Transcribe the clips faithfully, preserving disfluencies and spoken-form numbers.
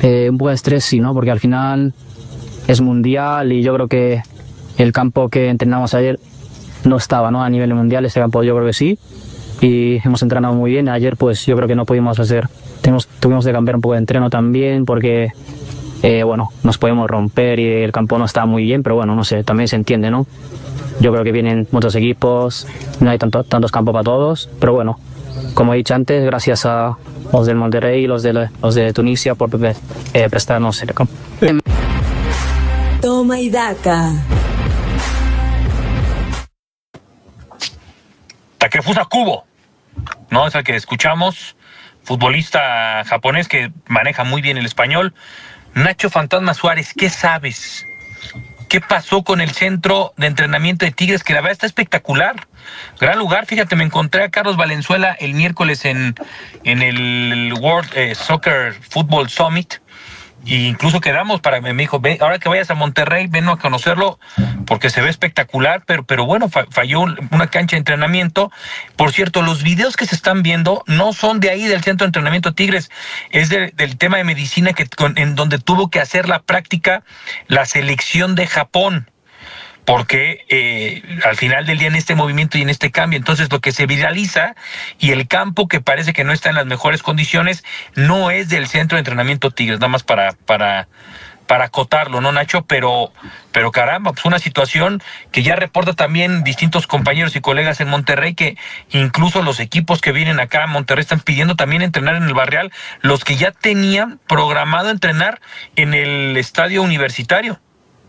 eh, un poco de estrés sí, ¿no? Porque al final es mundial y yo creo que el campo que entrenamos ayer no estaba, ¿no? A nivel mundial, este campo yo creo que sí. Y hemos entrenado muy bien. Ayer pues yo creo que no pudimos hacer, tenemos, tuvimos que cambiar un poco de entreno también porque, eh, bueno, nos podemos romper y el campo no está muy bien, pero bueno, no sé, también se entiende, ¿no? Yo creo que vienen muchos equipos, no hay tanto, tantos campos para todos, pero bueno, como he dicho antes, gracias a los del Monterrey y los de, los de Tunisia por eh, prestarnos el campo. Toma y daca. Takefusa Kubo, ¿no? Es el que escuchamos, futbolista japonés que maneja muy bien el español. Nacho Fantasma Suárez, ¿qué sabes? ¿Qué pasó con el centro de entrenamiento de Tigres? Que la verdad está espectacular. Gran lugar, fíjate, me encontré a Carlos Valenzuela el miércoles en, en el World eh, Soccer Football Summit. Y incluso quedamos para, me dijo, ve, ahora que vayas a Monterrey, ven a conocerlo porque se ve espectacular, pero, pero bueno, falló una cancha de entrenamiento. Por cierto, los videos que se están viendo no son de ahí del centro de entrenamiento Tigres, es de, del tema de medicina que, con, en donde tuvo que hacer la práctica la selección de Japón. Porque eh, al final del día en este movimiento y en este cambio, entonces lo que se viraliza y el campo que parece que no está en las mejores condiciones no es del centro de entrenamiento Tigres, nada más para para para acotarlo, ¿no, Nacho? Pero pero caramba, pues una situación que ya reporta también distintos compañeros y colegas en Monterrey, que incluso los equipos que vienen acá a Monterrey están pidiendo también entrenar en el Barrial, los que ya tenían programado entrenar en el estadio universitario.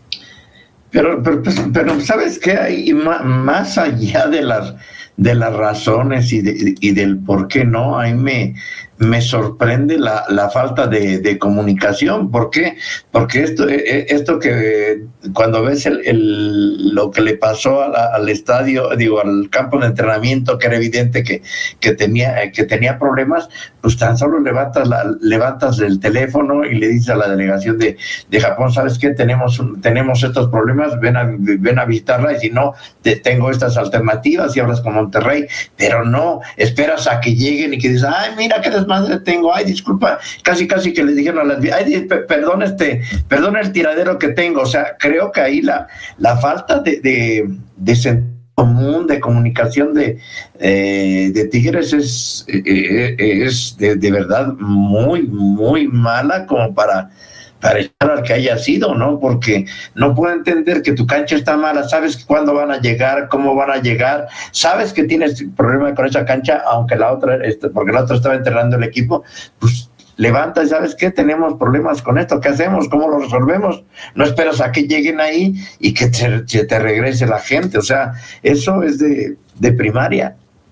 Pero, pero, pero ¿sabes qué? Hay más allá de las, de las razones y, de, y del por qué no, a mí me, me sorprende la, la falta de, de comunicación. ¿Por qué? Porque esto, esto que cuando ves el, el, lo que le pasó a la, al estadio, digo, al campo de entrenamiento, que era evidente que, que, tenía, que tenía problemas, pues tan solo levantas, la, levantas el teléfono y le dices a la delegación de, de Japón, ¿sabes qué? Tenemos, tenemos estos problemas, ven a, ven a visitarla y si no, te, tengo estas alternativas y hablas con Monterrey, pero no, esperas a que lleguen y que dices, ay, mira qué desmadre tengo, ay, disculpa, casi casi que les dijeron a las, ay, perdón, este, perdón el tiradero que tengo, o sea, creo que ahí la, la falta de, de, de sentido común, de comunicación de, eh, de Tigres es, eh, es de, de verdad muy, muy mala como para, para echar al que haya sido, ¿no? Porque no puedo entender que tu cancha está mala, sabes cuándo van a llegar, cómo van a llegar, sabes que tienes problema con esa cancha, aunque la otra, porque la otra estaba entrenando el equipo, pues levanta y ¿sabes qué? Tenemos problemas con esto, ¿qué hacemos? ¿Cómo lo resolvemos? No esperas a que lleguen ahí y que te, que te regrese la gente, o sea, eso es de, de primaria.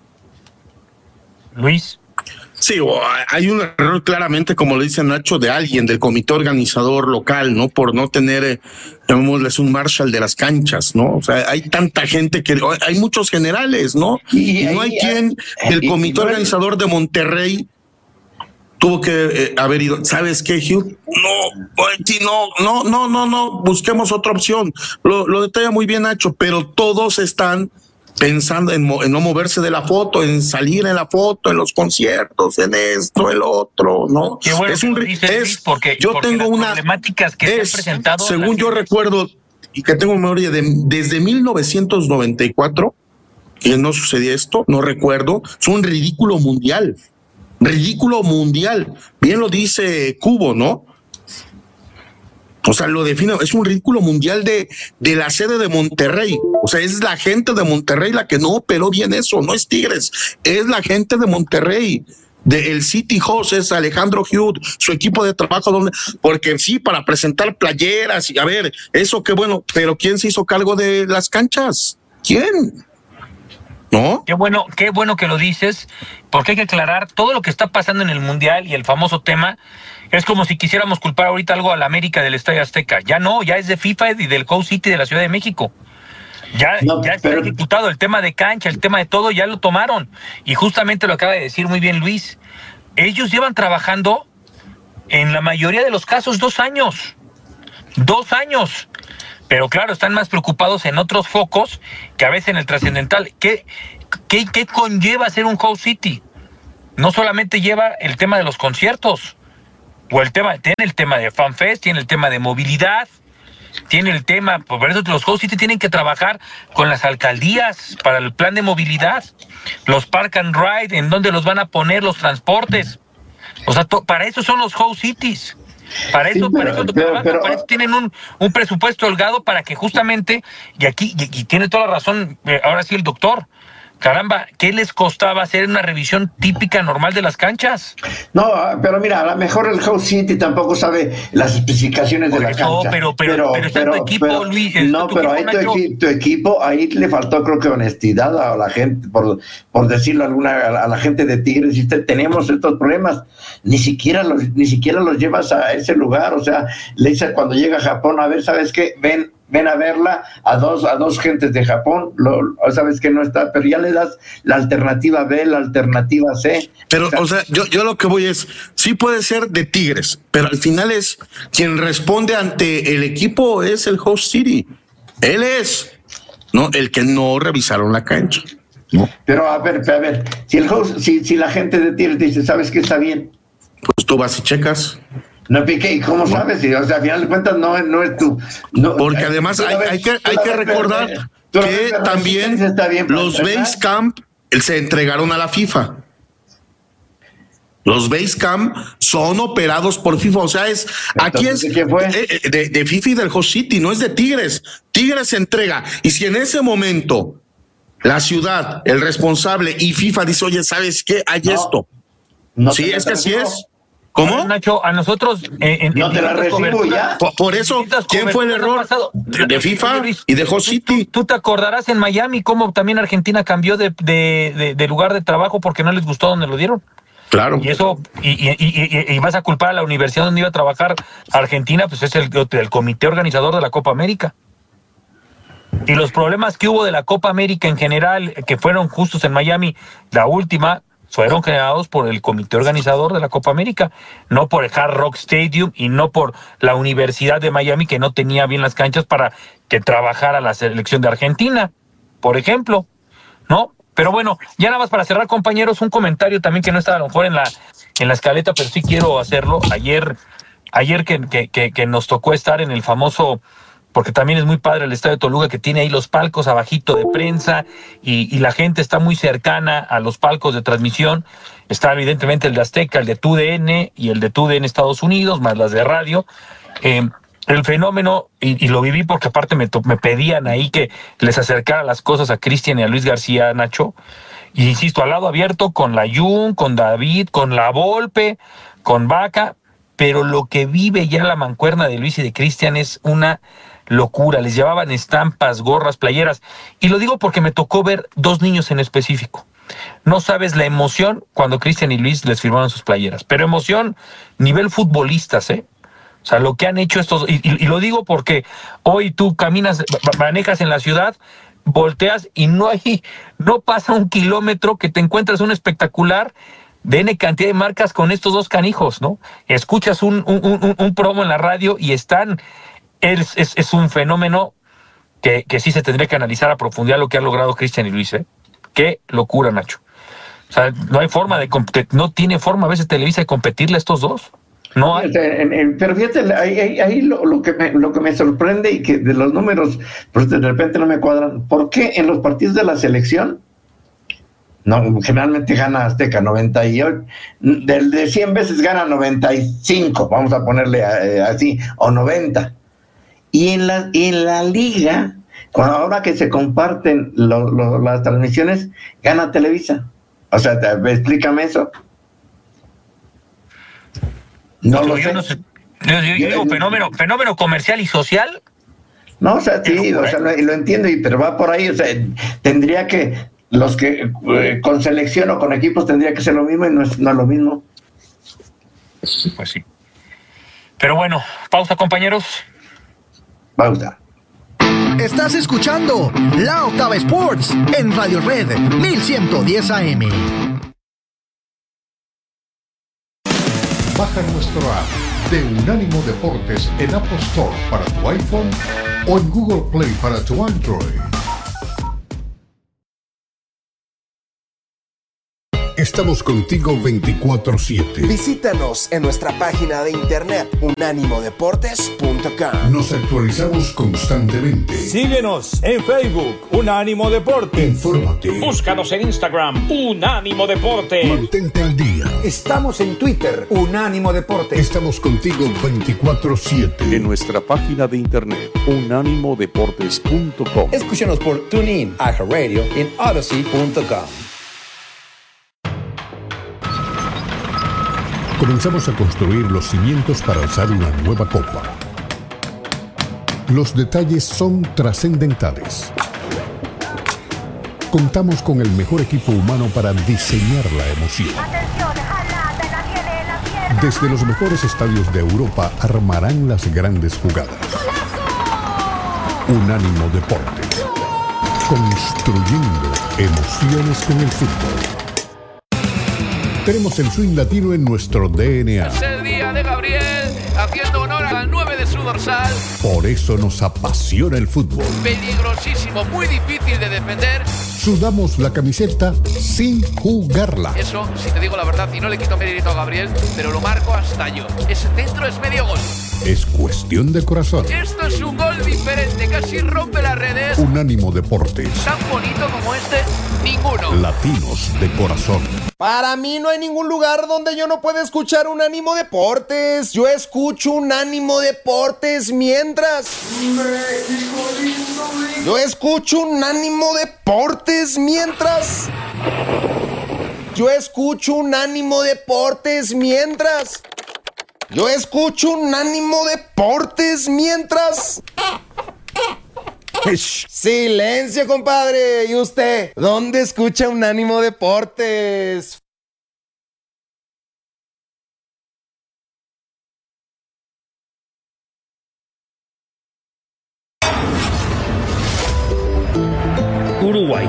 Luis. Sí, hay un error claramente, como le dice Nacho, de alguien, del comité organizador local, ¿no? Por no tener, eh, llamémosles un Marshall de las canchas, ¿no? O sea, hay tanta gente que, hay muchos generales, ¿no? Y, y no hay quien del comité organizador de Monterrey tuvo que eh, haber ido, ¿sabes qué, Hugh? No, no, no, no, no, no, busquemos otra opción. Lo, lo detalla muy bien Nacho, pero todos están pensando en, en no moverse de la foto, en salir en la foto, en los conciertos, en esto, el otro, ¿no? Qué bueno es un es porque yo porque tengo las una problemáticas que es, se han presentado, según yo recuerdo y que tengo memoria de desde mil novecientos noventa y cuatro que no sucedía esto, no recuerdo, es un ridículo mundial. Ridículo mundial, bien lo dice Kubo, ¿no? O sea, lo define, es un ridículo mundial de, de la sede de Monterrey. O sea, es la gente de Monterrey la que no operó bien eso, no es Tigres, es la gente de Monterrey. De el City Host es Alejandro Hugh, su equipo de trabajo, donde, porque sí, para presentar playeras y a ver, eso qué bueno, pero ¿quién se hizo cargo de las canchas? ¿Quién? ¿No? Qué bueno, qué bueno que lo dices, porque hay que aclarar todo lo que está pasando en el Mundial y el famoso tema. Es como si quisiéramos culpar ahorita algo a la América del Estadio Azteca. Ya no, ya es de FIFA y del Coast City de la Ciudad de México. Ya, no, ya está pero... ejecutado el tema de cancha, el tema de todo, ya lo tomaron. Y justamente lo acaba de decir muy bien Luis. Ellos llevan trabajando, en la mayoría de los casos, dos años. Dos años. Pero claro, están más preocupados en otros focos que a veces en el trascendental. ¿Qué, qué, qué conlleva ser un Host City? No solamente lleva el tema de los conciertos, O el tema, tiene el tema de FanFest, tiene el tema de movilidad, tiene el tema, por eso los Host City tienen que trabajar con las alcaldías para el plan de movilidad, los Park and Ride, en dónde los van a poner los transportes. O sea, to, para eso son los Host Cities. Para eso, sí, pero, para eso, pero, trabajan, pero, para eso tienen un, un presupuesto holgado para que justamente, y aquí, y, y tiene toda la razón, eh, ahora sí el doctor, caramba, ¿qué les costaba hacer una revisión típica normal de las canchas? No, pero mira, a lo mejor el Host City tampoco sabe las especificaciones Por de la eso, cancha. Pero, pero, pero, pero está pero, tu equipo, pero, Luis. No, tu pero equipo, ahí tu, equi, tu equipo, ahí le faltó creo que honestidad a la gente, por, por decirlo alguna, a la gente de Tigres, si tenemos estos problemas, ni siquiera los, ni siquiera los llevas a ese lugar, o sea, le dice cuando llega a Japón, a ver, ¿sabes qué? Ven, ven a verla a dos a dos gentes de Japón, lo, sabes que no está, pero ya le das la alternativa B, la alternativa C. Pero, o sea, o sea yo, yo lo que voy es, sí puede ser de Tigres, pero al final es quien responde ante el equipo es el Host City. Él es, ¿no? El que no revisaron la cancha. ¿No? Pero a ver, a ver, si el host, si, si la gente de Tigres dice, ¿sabes qué está bien? Pues tú vas y checas. No, Piqué, ¿cómo sabes? O sea, al final de cuentas no, no es tu... No, porque además hay, ves, hay que, hay que recordar ves, que ves, también los Base Camp se entregaron a la FIFA. Los Base Camp son operados por FIFA, o sea, es aquí es ¿de, fue? de, de, de FIFA y del Host City, no es de Tigres. Tigres se entrega, y si en ese momento la ciudad, el responsable y FIFA dice, oye, ¿sabes qué? Hay no, esto. No sí, es que así es. ¿Cómo? Nacho, a nosotros... Eh, en, no en te la recibo ya. Por, por eso, ¿quién fue el error? De, de FIFA y de Host City. Tú, tú te acordarás en Miami cómo también Argentina cambió de, de, de, de lugar de trabajo porque no les gustó donde lo dieron. Claro. Y eso, y, y, y, y vas a culpar a la universidad donde iba a trabajar Argentina, pues es el, el comité organizador de la Copa América. Y los problemas que hubo de la Copa América en general, que fueron justos en Miami, la última... fueron generados por el comité organizador de la Copa América, no por el Hard Rock Stadium y no por la Universidad de Miami, que no tenía bien las canchas para que trabajara la selección de Argentina, por ejemplo, ¿no? Pero bueno, ya nada más para cerrar, compañeros, un comentario también que no está a lo mejor en la, en la escaleta, pero sí quiero hacerlo. Ayer, ayer que, que, que, que nos tocó estar en el famoso... porque también es muy padre el Estadio Toluca, que tiene ahí los palcos abajito de prensa y, y la gente está muy cercana a los palcos de transmisión. Está evidentemente el de Azteca, el de T U D N y el de T U D N Estados Unidos, más las de radio. Eh, el fenómeno, y, y lo viví porque aparte me, me pedían ahí que les acercara las cosas a Cristian y a Luis García, Nacho. Y insisto, al lado abierto con la Jun, con David, con la Volpe, con Vaca, pero lo que vive ya la mancuerna de Luis y de Cristian es una... locura, les llevaban estampas, gorras, playeras, y lo digo porque me tocó ver dos niños en específico. No sabes la emoción cuando Cristian y Luis les firmaron sus playeras, pero emoción nivel futbolistas, ¿eh? O sea, lo que han hecho estos, y, y, y lo digo porque hoy tú caminas, manejas en la ciudad, volteas y no hay, no pasa un kilómetro que te encuentras un espectacular de N cantidad de marcas con estos dos canijos, ¿no? Escuchas un, un, un, un promo en la radio y están... Es, es, es un fenómeno que, que sí se tendría que analizar a profundidad lo que han logrado Cristian y Luis, ¿eh? Qué locura, Nacho. O sea, no hay forma de no tiene forma a veces Televisa de competirle a estos dos. No hay. Pero fíjate, ahí, ahí, ahí lo, lo, que me, lo que me sorprende y que de los números, pues de repente no me cuadran. ¿Por qué en los partidos de la selección? No, generalmente gana Azteca noventa y ocho, del de cien veces gana noventa y cinco, vamos a ponerle eh, así, o noventa. Y en la, en la liga, cuando ahora que se comparten lo, lo, las transmisiones, gana Televisa. O sea, te, explícame eso. No yo, lo yo sé. No sé. Yo, yo, yo digo fenómeno, fenómeno comercial y social. No, o sea, sí, o sea, lo, lo entiendo, pero va por ahí. O sea, tendría que, los que eh, con selección o con equipos tendría que ser lo mismo y no es, no es lo mismo. Pues sí. Pero bueno, pausa, compañeros. Pausa. Estás escuchando La Octava Sports en Radio Red mil ciento diez A M. Baja nuestro app de Unánimo Deportes en Apple Store para tu iPhone o en Google Play para tu Android. Estamos contigo veinticuatro siete. Visítanos en nuestra página de internet unánimo deportes punto com. Nos actualizamos constantemente. Síguenos en Facebook, Unánimo Deportes. Infórmate. Búscanos en Instagram, Unánimo Deportes. Mantente al día. Estamos en Twitter, Unánimo Deportes. Estamos contigo veinticuatro siete. En nuestra página de internet, unánimo deportes punto com. Escúchanos por TuneIn, iHeartRadio y en Odyssey punto com. Comenzamos a construir los cimientos para alzar una nueva copa. Los detalles son trascendentales. Contamos con el mejor equipo humano para diseñar la emoción. Desde los mejores estadios de Europa armarán las grandes jugadas. Unánimo Deportes. Construyendo emociones con el fútbol. Tenemos el swing latino en nuestro D N A. Es el día de Gabriel, haciendo honor al nueve de su dorsal. Por eso nos apasiona el fútbol. Peligrosísimo, muy difícil de defender. Sudamos la camiseta sin jugarla. Eso, si te digo la verdad, y no le quito mérito a Gabriel, pero lo marco hasta yo. Ese centro es medio gol. Es cuestión de corazón. Esto es un gol diferente, casi rompe las redes. Unánimo Deportes. Tan bonito como este, ninguno. Latinos de corazón. Para mí no hay ningún lugar donde yo no pueda escuchar Unánimo Deportes. Yo escucho Unánimo Deportes mientras... Yo escucho Unánimo Deportes mientras... Yo escucho Unánimo Deportes mientras... Yo escucho Unánimo Deportes mientras... Silencio, compadre. ¿Y usted? ¿Dónde escucha Unánimo Deportes? Uruguay.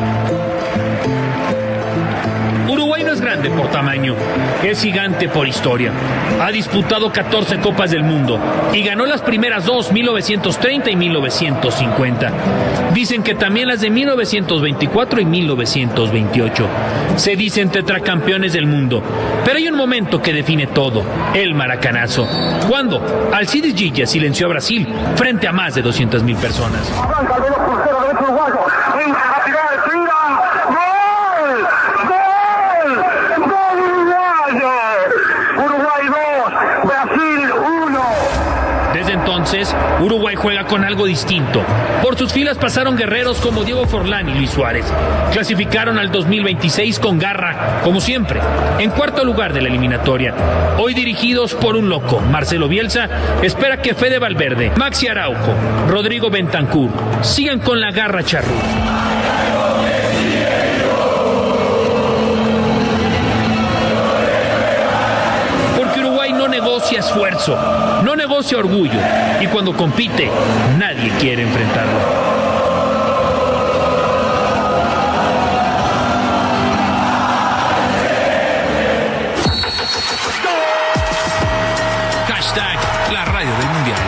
Uruguay no es grande por tamaño, es gigante por historia. Ha disputado catorce Copas del Mundo y ganó las primeras dos, mil novecientos treinta y mil novecientos cincuenta. Dicen que también las de mil novecientos veinticuatro y mil novecientos veintiocho. Se dicen tetracampeones del mundo, pero hay un momento que define todo, el maracanazo. Cuando Alcides Gilla silenció a Brasil frente a más de doscientas mil personas. Desde entonces, Uruguay juega con algo distinto. Por sus filas pasaron guerreros como Diego Forlán y Luis Suárez. Clasificaron al dos mil veintiséis con garra, como siempre, en cuarto lugar de la eliminatoria. Hoy dirigidos por un loco, Marcelo Bielsa, espera que Fede Valverde, Maxi Araujo, Rodrigo Bentancur sigan con la garra charrúa. No negocia esfuerzo, no negocia orgullo, y cuando compite, nadie quiere enfrentarlo. Hashtag la radio del mundial.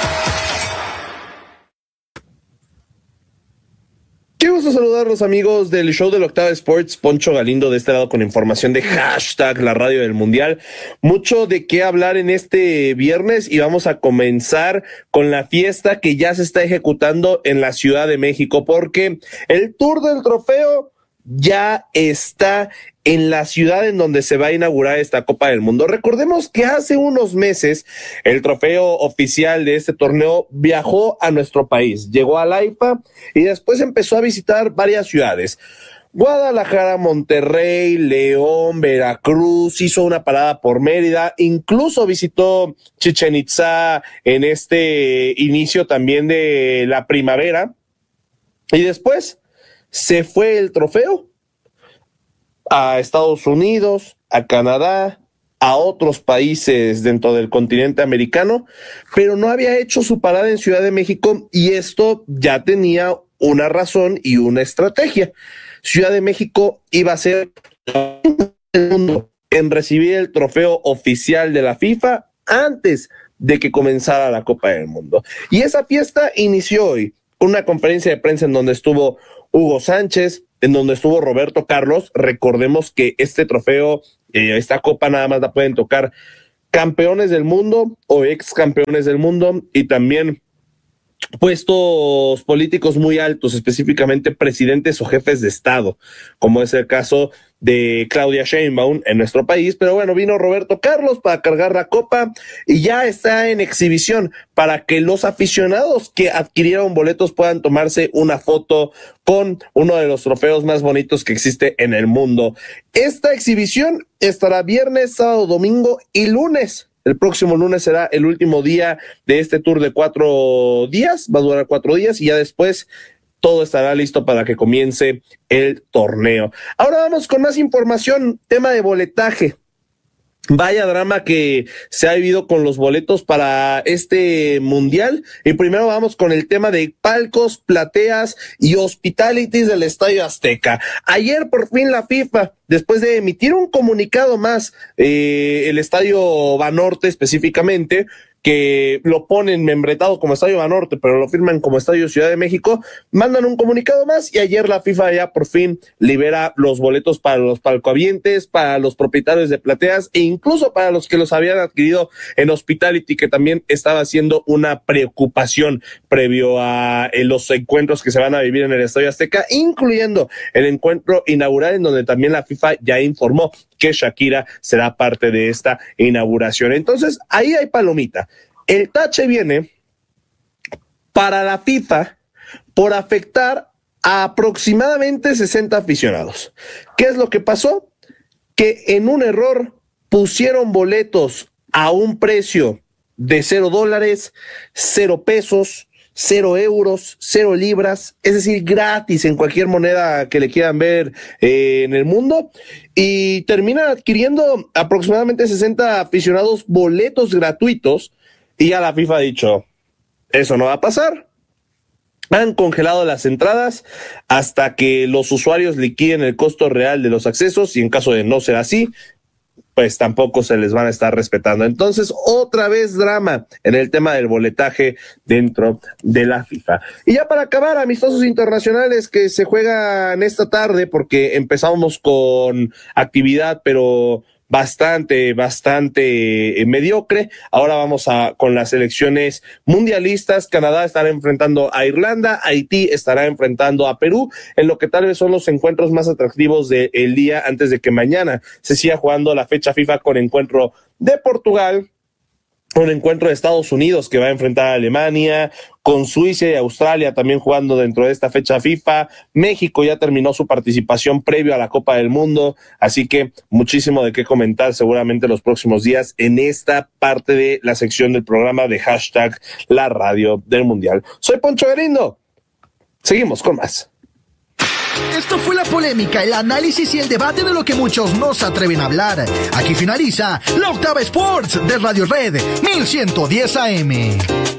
Qué gusto saludarlos, amigos del show del Octava Sports. Poncho Galindo de este lado con información de hashtag la radio del mundial. Mucho de qué hablar en este viernes y vamos a comenzar con la fiesta que ya se está ejecutando en la Ciudad de México, porque el Tour del Trofeo ya está en la ciudad en donde se va a inaugurar esta Copa del Mundo. Recordemos que hace unos meses el trofeo oficial de este torneo viajó a nuestro país, llegó a la I F A y después empezó a visitar varias ciudades. Guadalajara, Monterrey, León, Veracruz, hizo una parada por Mérida, incluso visitó Chichén Itzá en este inicio también de la primavera, y después se fue el trofeo a Estados Unidos, a Canadá, a otros países dentro del continente americano, pero no había hecho su parada en Ciudad de México, y esto ya tenía una razón y una estrategia. Ciudad de México iba a ser el mundo en recibir el trofeo oficial de la FIFA antes de que comenzara la Copa del Mundo. Y esa fiesta inició hoy con una conferencia de prensa en donde estuvo Hugo Sánchez, en donde estuvo Roberto Carlos. Recordemos que este trofeo, eh, esta copa nada más la pueden tocar campeones del mundo o ex campeones del mundo y también puestos políticos muy altos, específicamente presidentes o jefes de Estado, como es el caso de Claudia Sheinbaum en nuestro país. Pero bueno, vino Roberto Carlos para cargar la copa y ya está en exhibición para que los aficionados que adquirieron boletos puedan tomarse una foto con uno de los trofeos más bonitos que existe en el mundo. Esta exhibición estará viernes, sábado, domingo y lunes. El próximo lunes será el último día de este tour de cuatro días, va a durar cuatro días y ya después todo estará listo para que comience el torneo. Ahora vamos con más información, tema de boletaje. Vaya drama que se ha vivido con los boletos para este mundial. Y primero vamos con el tema de palcos, plateas y hospitalities del Estadio Azteca. Ayer por fin la FIFA, después de emitir un comunicado más, eh, el Estadio Banorte específicamente, que lo ponen membretado como Estadio Banorte, pero lo firman como Estadio Ciudad de México, mandan un comunicado más y ayer la FIFA ya por fin libera los boletos para los palcohabientes, para los propietarios de plateas e incluso para los que los habían adquirido en Hospitality, que también estaba siendo una preocupación previo a eh, los encuentros que se van a vivir en el Estadio Azteca, incluyendo el encuentro inaugural en donde también la FIFA ya informó que Shakira será parte de esta inauguración. Entonces, ahí hay palomita. El tache viene para la FIFA por afectar a aproximadamente sesenta aficionados. ¿Qué es lo que pasó? Que en un error pusieron boletos a un precio de cero dólares, cero pesos, cero euros, cero libras, es decir, gratis en cualquier moneda que le quieran ver eh, en el mundo, y terminan adquiriendo aproximadamente sesenta aficionados boletos gratuitos, y ya la FIFA ha dicho, eso no va a pasar. Han congelado las entradas hasta que los usuarios liquiden el costo real de los accesos, y en caso de no ser así, pues tampoco se les van a estar respetando. Entonces, otra vez drama en el tema del boletaje dentro de la FIFA. Y ya para acabar, amistosos internacionales que se juegan esta tarde, porque empezamos con actividad, pero bastante, bastante eh, mediocre. Ahora vamos a con las selecciones mundialistas. Canadá estará enfrentando a Irlanda, Haití estará enfrentando a Perú, en lo que tal vez son los encuentros más atractivos del día antes de que mañana se siga jugando la fecha FIFA con encuentro de Portugal, un encuentro de Estados Unidos que va a enfrentar a Alemania, con Suiza y Australia también jugando dentro de esta fecha FIFA. México ya terminó su participación previo a la Copa del Mundo, así que muchísimo de qué comentar seguramente los próximos días en esta parte de la sección del programa de hashtag La Radio del Mundial. Soy Poncho Galindo. Seguimos con más. Esto fue la polémica, el análisis y el debate de lo que muchos no se atreven a hablar. Aquí finaliza La Octava Sports de Radio Red mil ciento diez A M.